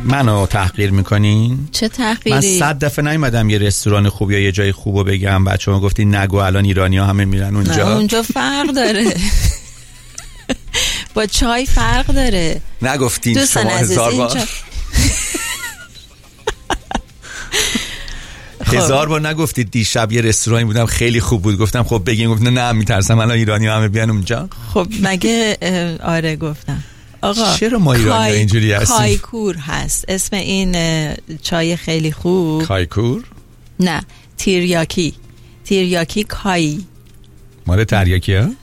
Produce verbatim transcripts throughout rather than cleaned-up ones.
منو تحقیر میکنین؟ چه تحقیری؟ من صد دفعه نیومدم یه رستوران خوب یا یه جای خوبو بگم بچه‌ها گفتی نگو الان ایرانی‌ها همه میرن اونجا. نه اونجا فرق داره. با چای فرق داره. نگفتین شما هزار بار هزار بار نگفتید دیشب یه رستورانی بودم خیلی خوب بود گفتم خب بگین گفتن نه میترسم الان ایرانی‌ها همه بیان اونجا. خب مگه آره گفتم آقا چرا ما ایرانی‌ها اینجوری هستیم؟ کایکور هست اسم این چای خیلی خوب. کایکور؟ نه تیریاکی. تیریاکی کای مال تریاکی ها؟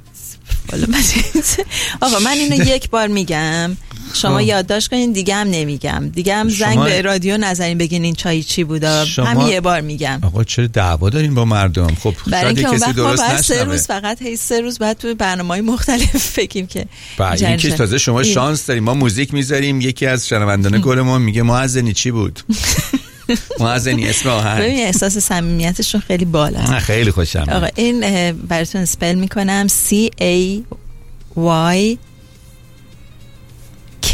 آقا من اینو یک بار میگم شما یادداشت کنین دیگه هم نمیگم دیگه هم زنگ به رادیو نزنین بگین این چای چی بودا همین یه بار میگم. آقا چرا دعوا دارین با مردم؟ خب شاید کسی درست نشنوه. سه روز فقط هی سه روز بعد تو برنامه‌های مختلف فکریم که بعد این که تازه شما شانس داریم ما موزیک میذاریم یکی از شنوندگان گلمون میگه معزنی چی بود؟ معزنی اسم آهنگ. ببین احساس صمیمیتشون خیلی بالا. نه خیلی خوشم. آقا این براتون اسپل میکنم C A Y K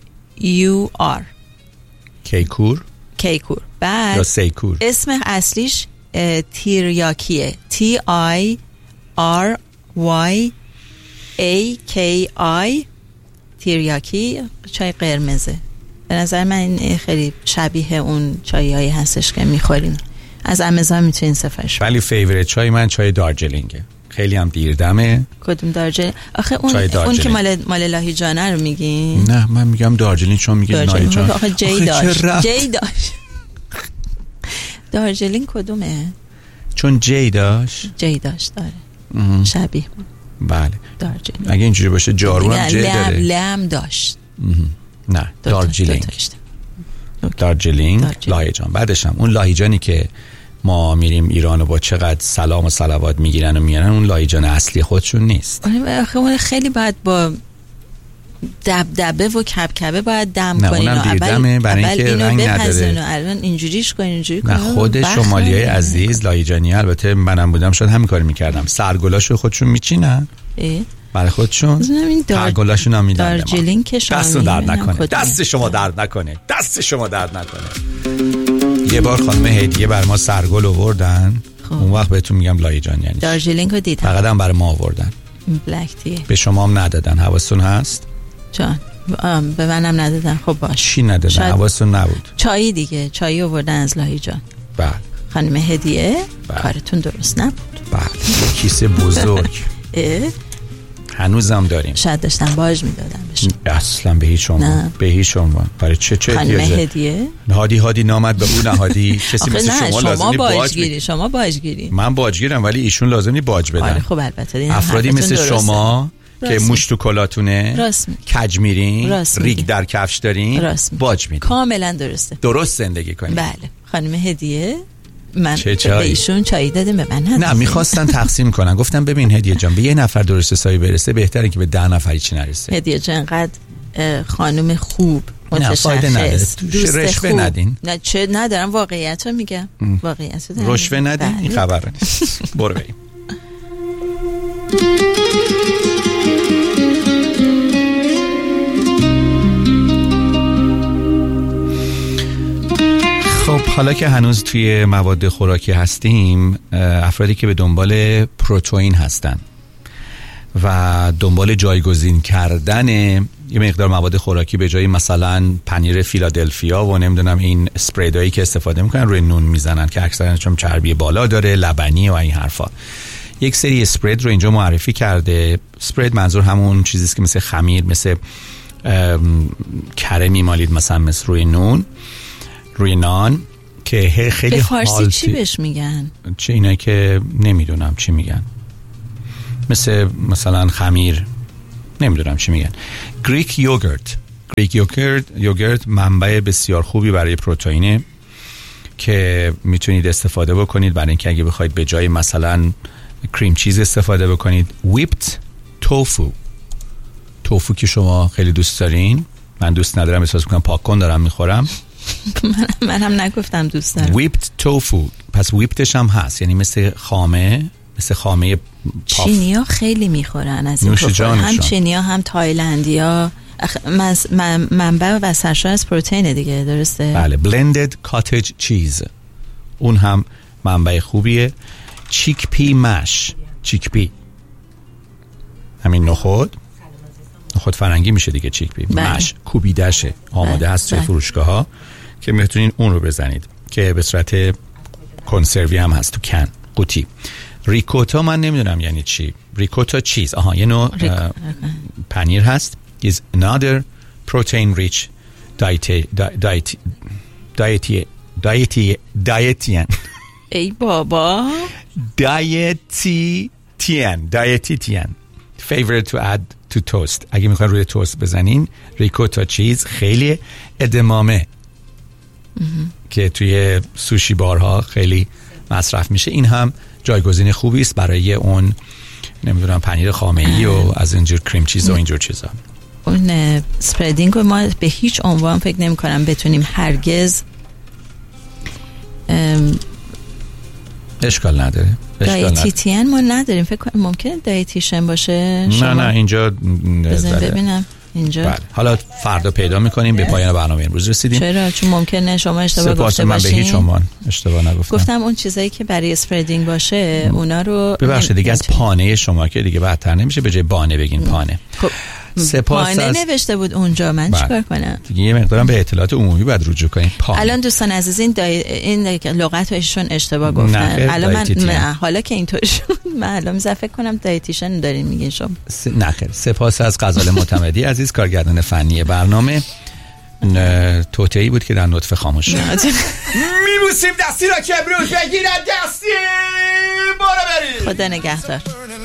U R کیکور کیکور. بعد یا سیکور اسم اصلیش تیریاکیه T I R Y A K I تیریاکی چای قرمزه. به نظر من این خیلی شبیه اون چایایی هستش که میخوریم از آمازون میتونین سفارش. ولی فیوریت چای من چای دارجلینگه خیلی هم دیردمه. کدوم دارجلینگ؟ آخه اون اون که مال مال لاهیجانه رو میگین؟ نه من میگم دارجلینگ چون میگه لاهیجان. آخه جی داشت جی داشت دارجلینگ کدومه؟ چون جی داشت جی داشت داره شبیه بود. بله دارجلینگ اگه اینجوری باشه جارو هم جی داره. لم داشت نه دارجلینگ دارجلینگ لاهیجان. بعدش هم اون لاهیجانی که ما میریم ایران و با چقدر سلام و صلوات میگیرن و میارن اون لاهیجان اصلی خودشون نیست. آخه خیلی باید با دبدبه و کبکبه باید دم نه کنین. اونم دیردمه برای اینکه رنگ نداره. الان اینجوریش کنین اینجوری نه خود شمالیای عزیز لاهیجانی البته منم بودم شاید همین کاری میکردم سرگلاشو خودشون میچینن برای خودشون ترگلاشون هم میدن. دارجلینگ که شما دست درد نکنه دست شما درد نکنه دست شما درد نکنه. یه بار خانم هدیه بر ما سرگل آوردن اون وقت بهتون میگم لاهیجان یعنی دارجلینگ رو دیدم فقط هم برای ما آوردن بلک تیه به شما هم ندادن حواستون هست؟ جان به منم ندادن. خب باش چی ندادن حواستون نبود؟ چایی دیگه چایی آوردن از لاهیجان. بله خانم هدیه کارتون درست نبود. بله کیسه بزرگ هنوزم داریم. شاید داشتن باج میدادن بهش. اصلا به هیچ عنوان به هیچ عنوان. برای چه چه هدیه؟ هادی هادی نامد به اون نهادی کسی مثل شما لازم نیست باج گیری. شما باجگیری. من باجگیرم ولی ایشون لازم نیست باج بدن. آره خب البته افرادی مثل شما که موش تو کلاتونه کج میرین ریگ در کفش دارین باج میدین. کاملا درسته. درست زندگی کنین. بله خانم هدیه من به ایشون چای دادم به من ندادم. نه میخواستن تقسیم کنن گفتم ببین هدیه جان به یه نفر درست حسابی برسه بهتره که به ده نفری چی نرسه. هدیه جان انقدر خانم خوب متشخص رشوه ندین. نه چه ندارم واقعیت رو میگم واقعیت رو رشوه ندین این خبره نیست. برو بریم. خب حالا که هنوز توی مواد خوراکی هستیم افرادی که به دنبال پروتئین هستن و دنبال جایگزین کردن یه مقدار مواد خوراکی به جای مثلا پنیر فیلادلفیا و نمیدونم این اسپریدایی که استفاده میکنن روی نون میزنن که اکثرا چون چربی بالا داره لبنی و این حرفا یک سری اسپرید رو اینجا معرفی کرده. اسپرید منظور همون چیزیست که مثل خمیر مثل کره میمالید مثلا مثل روی نون روی نان که خیلی به فارسی حالتی... چی بهش میگن؟ چه اینایی که نمیدونم چی میگن مثل مثلا خمیر نمیدونم چی میگن. گریک یوگرت گریک یوگرت یوگرت منبع بسیار خوبی برای پروتئینه که میتونید استفاده بکنید برای اینکه اگه بخواید به جای مثلا کریم چیز استفاده بکنید. ویپت توفو توفو که شما خیلی دوست دارین من دوست ندارم احساس میکنم پاکن دارم میخورم من من هم نگفتم دوست دارم. ویپت توفو پس ویپتش هم هست یعنی مثل خامه مثل خامه چینی ها خیلی میخورن از این توفو. هم چینی ها هم تایلندی ها مز... من... منبع و سرشار از پروتئین دیگه، درسته؟ بله. blended cottage cheese اون هم منبع خوبیه. چیک پی مش، چیک پی همین نخود نخود فرنگی میشه دیگه، چیک پی مش کوبیدشه، آماده بله. هست توی فروشگاه ها که میتونین اون رو بزنید که به صورت کنسروی هم هست تو کن قوطی. ریکوتا من نمیدونم یعنی چی. ریکوتا چیز، آها یه نوع پنیر هست. is another protein rich diet diet diet diet dietitian ای بابا dietitian dietitian favorite to add to toast. اگه میخواین روی توست بزنین ریکوتا چیز خیلی ادمامه که توی سوشی بارها خیلی مصرف میشه. این هم جایگزین خوبی است برای اون نمیدونم پنیر خامه‌ای و از اینجور کریم چیز و اینجور چیزا. اون سپریدینگ رو ما به هیچ عنوان فکر نمی کنم بتونیم هرگز اشکال نداره. دایتیتین ما نداریم فکر کنم. ممکنه دایتیشن باشه. نه نه اینجا بزن ببینم اینجا. بله. حالا فردا پیدا میکنیم. به پایان برنامه امروز رسیدیم. چرا؟ چون ممکنه شما اشتباه گفته من باشین. به هیچ عنوان اشتباه نگفتم. گفتم اون چیزایی که برای اسپریدینگ باشه اونا رو ببخشید دیگه از پانه شما که دیگه بدتر نمیشه به جای بانه بگین پانه. خب سپاس پانه از... نوشته بود اونجا، من چیکار کنم دیگه؟ یه مقدارم به اطلاعات عمومی باید رجوع کنیم. پانه. الان دوستان عزیز این دای... این لغت ایشون اشتباه گفتن. الان من... من حالا که اینطوری شد من الان میذارم فکر کنم دایتیشن دارین میگین شما. س... نه خیر. سپاس از غزال معتمدی عزیز کارگردان فنی برنامه. توتئی بود که در نطفه خاموش شد. میبوسیم دستی را که امروز بگیرن دستی. برو بریم. خدا نگهدار.